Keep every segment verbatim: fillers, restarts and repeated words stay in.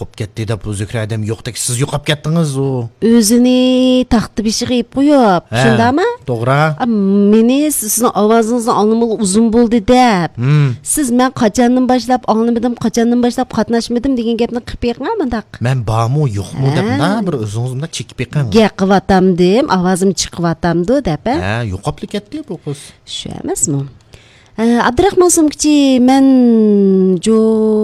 yo'qolib ketdi deb bu Zukra adam yo'qdek siz yo'qolib ketdingiz u. O'zini taxtı bir şey qo'yib, shundami? To'g'ri. Meni sizning ovozingizni anglamaga uzun bo'ldi deb. Siz men qachondan boshlab anglamadim, qachondan boshlab qatnashmadim degan gapni qilib beqman bundaq. Men bormi, yo'qmi deb na bir o'zingizga chekib beqing. Gap qilatamdim, ovozim chiqyaptamdi deb. Ha, yo'qolib ketdi bu qiz. Shu emasmi? Abdurahmon Sumkichi men jo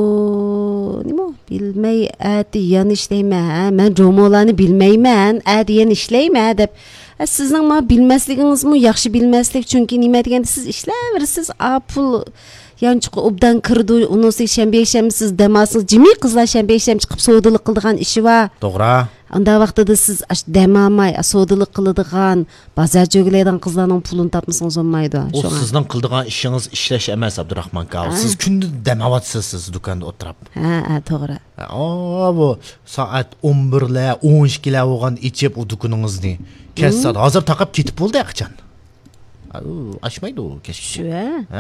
nima bilmay ati yan ishlayman. Men jomolarni bilmayman, ati yan ishlayman deb. Sizning ma bilmasligingizmi yaxshi bilmaslik chunki nima deganda siz ishlayversiz, apul yanchiqi obdan kirdi, unosi shanba sham siz damasız jimi qizlar shanba sham chiqib savdolik qildigan ishi va. To'g'ri. Unda vaqtida siz damamay savdolik qiladigan, bozor jo'glaydigan qizlarning pulini topmasangiz olmaydi. O sizning qildigan ishingiz ishlash emas Abdurahmon aka. Siz kunda damavyapsiz siz do'konda o'tirib. Ha, ha, to'g'ri. O bu soat o'n birlar, o'n ikkilar bo'lgan ichib u do'koningizni. Kesad hozir taqib ketib bo'ldi qachon. Ashmaydi u kesh. Shu. Ha.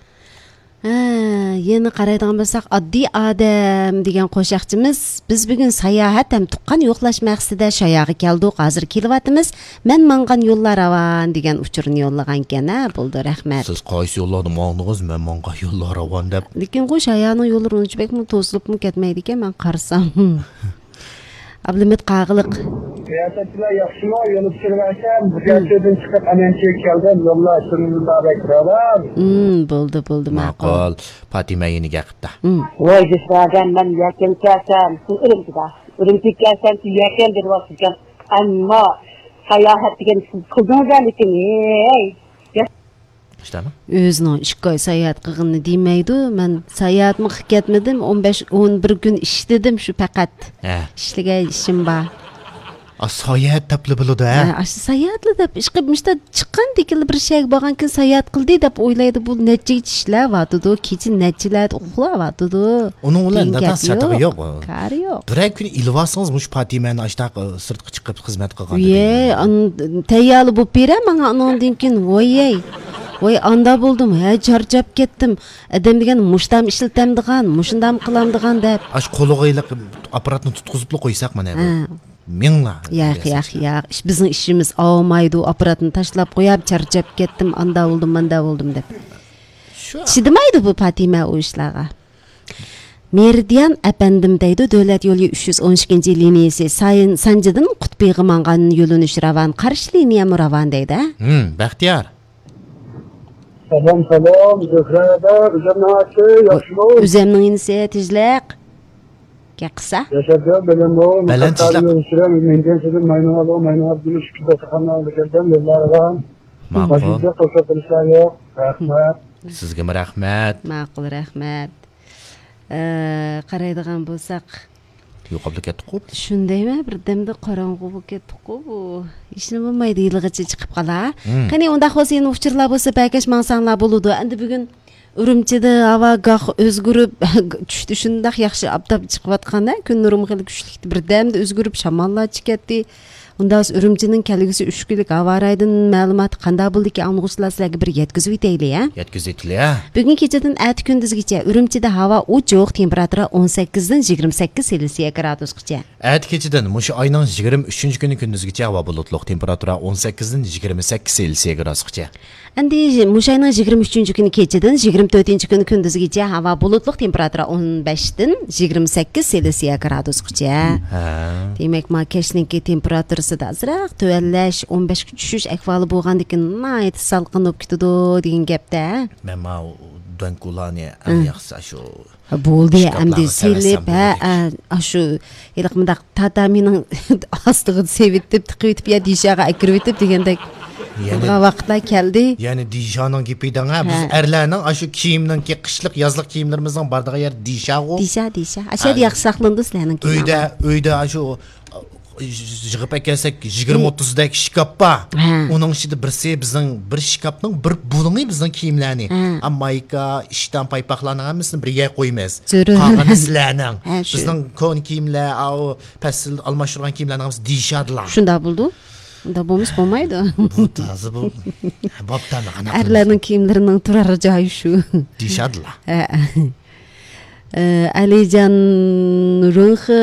Ha, yeni qaraydigan bo'lsak, oddiy odam degan qo'shiqchimiz biz bugun sayohat ham tuqqan yo'qlash maqsadida shoyog'i keldik. Hozir kelyapmiz. Men mangan yo'llar avan degan uchurni yo'llagan ekan, ha, bo'ldi, rahmat. Siz qaysi yo'llarni mangdingiz? Men mangan yo'llar avan deb. Lekin bu shoyog'ning yo'llari unchbekmi to'silibmi ketmaydi ekan, men qarsam. Abduhamid Qag'iliq. Siyosatchilar yaxshimi yo'lib chiqargan, bulardan chiqib anancha keldim, yo'llar shuninglar bekradar. Hmm, bo'ldi, bo'ldi, ma'qul. Fatima yeniga qitda. Voy, desragan men yakin kelsam, siz ilimda. Ilimga kelsam siz yakin deb vaqtga, ammo sayohat degan siz qildingizlar lekin, ey. İşte mi? Özünün işkoy sayohat qilganini demaydi. Men sayohatmi qilib ketmadim, o'n besh o'n bir kun ishladim shu faqat. Ishlagan ishim bor. A sayohat tapli bo'ladi, ha? Ha, sayohatli deb ish qilmishda chiqqan dekil bir shay bo'lgan kun sayohat qildi deb o'ylaydi. Bu necha ishlar vatidi, kecha nechilar uxlavatidi. Uning bilan natan satigi yo'q. Kari yo'q. Bir kun ilvasangiz mush Fatimani ashtaq sirtqa chiqib xizmat qilgan. Ye, tayyorli bo'lib bera, menga undan keyin voyey. Voy anda buldum, ha charchab ketdim. Adam degan mushtam ishlatamdigan, mushundam qilamdigan deb. Ash qo'lig'iyla apparatni tutqizib qo'ysak mana bu. Mingla. Yo'q, yo'q, yo'q. Bizning ishimiz olmaydi, apparatni tashlab qo'yib charchab ketdim, anda buldum, manda buldum deb. Chidamaydi bu Fatima o ishlarga. Meridian apandim deydi, davlat yo'li uch yuz o'n ikkinchi liniyasi Sayın Sanjidan Qutbiga mangan yo'linish ravan, qarshi liniya ravan deydi. Hmm, Baxtiyor. Salam salam, Zufrada, Üzemnaki, yaxshimi? Üzemning inisi tizliq. Qaqsa. Yaşadım, benim o. Baland tizliq. Menden sizin maynalı, maynalı bir iş gibi sahanlarla geldim, yıllardan. Ma'qul. Başınızda ko'rsatishlar yo'q. Rahmat. Sizga rahmat. Ma'qul, rahmat. Qaraydigan bo'lsak, yo'qolib ketdi-ku. Shundaymi? Birdamda qorong'u bo'lib ketdi-ku bu. Ishni bilmaydi, yilg'icha chiqib qolar. Qani unda hozir uchirlar bo'lsa, paykash mansanglar bo'ladi. Endi bugun Urumchida havo goh o'zgarib tushdi, shundaq yaxshi obdab chiqayotganda, kun nurim xil kuchli birdamda o'zgarib shamollar chiqadi. Unda Urumchining kelgusi uch kunlik havo raydan ma'lumot qanday bo'ldiki, anglag'uchilar sizlarga bir yetkazib o'taylik, ha? Yetkazib o'taylik. Bugun kechadan at kunduzgacha Urumchida havo o'choq, temperatura o'n sakkiz dan yigirma sakkiz Selsiy gradusgacha. At kechadan mushu oyning yigirma uchinchi kuni kunduzgacha havo bulutli, temperatura o'n sakkiz dan yigirma sakkiz Selsiy gradusgacha. Endi mushu oyning yigirma uchinchi kuni kechadan yigirma to'rtinchi kuni kunduzgacha havo bulutli, temperatura o'n besh dan yigirma sakkiz Selsiy gradusgacha. Ha. Demak, ma kechninki temperatura azroq tuvallash, o'n besh ga tushish ahvoli bo'lgandan nihoyat salqin bo'lib ketadi degan gapda. Men ma dankulani am yaxshi shu. Bo'ldi, endi selib, ha, shu ilqimda tatamining ostiga sevitib, tiqib ya dishaga akirib degandek. Yani vaqtlar keldi. Yani dishaning gepidan ha, biz erlarning shu kiyimning qishliq, yozliq kiyimlarimizning bardiga yer disha go. Disha, disha. Ashad yaxshi saqlandi sizlarning kiyim. Uyda, uyda shu yig'ib kelsak yigirma o'ttizdek shkaf bor. Uning ichida birsi bizning bir shkafning bir bo'limi bizning kiyimlarni. Ammayka, ishdan paypoqlarning hammasini birga qo'yamiz. Qolgani sizlarning. Bizning kon kiyimlar, o fasl almashtirgan kiyimlarning hammasi dishadlar. Shunda bo'ldi. Unda bo'lmas bo'lmaydi. Bu to'g'ri bu. Bobdan qanaqa. Erlarning kiyimlarining turar joyi shu. Dishadlar. Alijan Ruhi